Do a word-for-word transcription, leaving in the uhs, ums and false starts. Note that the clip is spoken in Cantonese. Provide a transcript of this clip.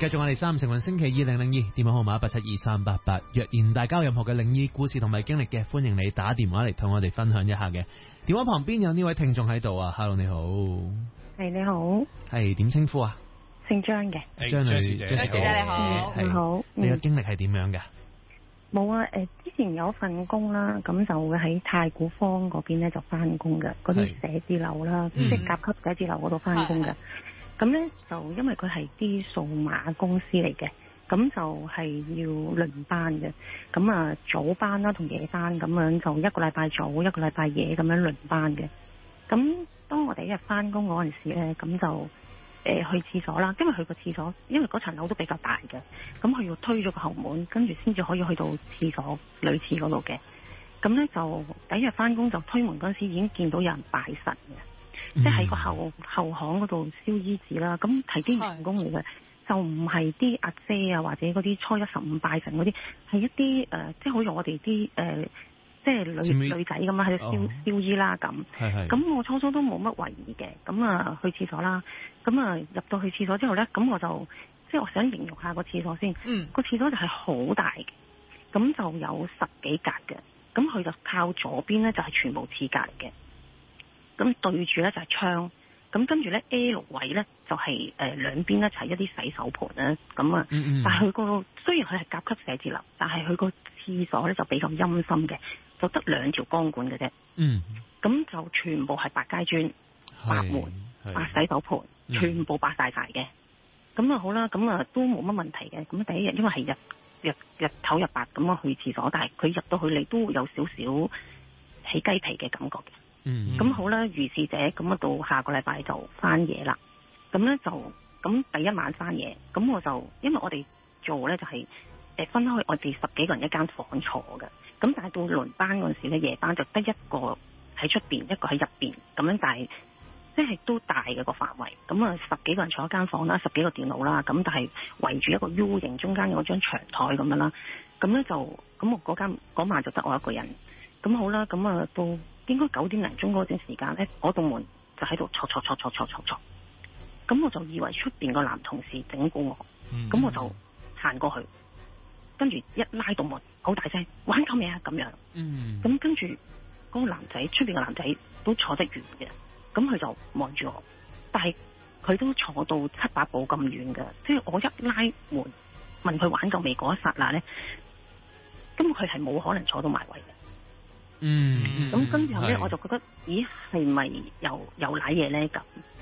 繼續我哋三成運星期二零零二，電話號碼一八七二三八八。若然大家有任何嘅靈異故事同埋經歷嘅，歡迎你打電話嚟同我哋分享一下嘅。電話旁邊有呢位聽眾喺度啊 ，Hello 你好， 係你好， 係點稱呼啊？ 姓張嘅， 張女小姐， 張小姐你好， 你好， 你嘅經歷係點樣嘅？ 冇啊，誒，之前有一份工啦，咁就會喺太古坊嗰邊咧就翻工嘅，嗰啲寫字樓啦，即係甲級寫字樓嗰度翻工嘅。咁咧就因為佢係啲數碼公司嚟嘅，咁就係要輪班嘅，咁啊早班啦同夜班咁樣就一個禮拜早一個禮拜夜咁樣輪班嘅。咁當我哋一日翻工嗰陣時咧，咁就誒、呃、去廁所啦，因為去個廁所，因為嗰層樓都比較大嘅，咁佢要推咗個後門，跟住先至可以去到廁所女廁嗰度嘅。咁咧就第一日翻工就推門嗰陣時已經見到有人拜神嘅。即係喺個後後巷嗰度燒衣紙啦，咁係啲員工嚟嘅，就唔係啲阿姐啊或者嗰啲初一十五拜神嗰啲，係一啲誒、呃，即係好似我哋啲誒，即係女女仔咁啊，喺度燒燒衣啦咁。咁我初初都冇乜懷疑嘅，咁啊去廁所啦，咁啊入到去廁所之後咧，咁我就即係我想形容下個廁所先。嗯。個廁所就係好大嘅，咁就有十幾格嘅，咁佢就靠左邊咧就係全部廁格嚟嘅。咁對住咧就係窗，咁跟住咧 L 位咧就係誒兩邊咧就係一啲洗手盆咧，咁啊，嗯嗯但係佢個雖然佢係甲級寫字樓，但係佢個廁所咧就比較陰森嘅，就得兩條光管嘅啫。嗯，咁就全部係白階磚、白門、白洗手盆，全部白晒晒嘅。咁啊好啦，咁啊都冇乜問題嘅。咁第一日因為係日日日頭日白咁啊去廁所，但係佢入到去你都有少少起雞皮嘅感覺嘅。嗯，咁好啦，如是者咁啊，到下個禮拜就翻嘢啦。咁咧就咁第一晚翻嘢，咁我就因為我哋做咧就係、是、誒分開我哋十幾個人一間房坐嘅。咁但係到輪班嗰陣時咧，夜班就得一個喺出邊，一個喺入邊咁樣，但係即係都大嘅個範圍。咁啊十幾個人坐一間房啦，十幾個電腦啦，咁但係圍住一個 U 型，中間有張長台咁樣啦。咁咧就咁我嗰間嗰晚就得我一個人。咁好啦，咁啊到。應該九點零鐘嗰段時間咧，我道門就喺度戳戳戳戳戳戳戳，咁我就以為出邊個男同事整蠱我，咁、嗯、我就行過去，跟住一拉道門，好大聲玩夠未啊咁樣，咁、嗯、跟住嗰個男仔出邊個男仔都坐得遠嘅，咁佢就望住我，但係佢都坐到七八步咁遠嘅，即係我一拉門問佢玩夠未嗰一剎那咧，根本佢係冇可能坐到埋位嘅。嗯，咁跟住後咧，我就覺得，咦，係咪又又瀨嘢咧咁？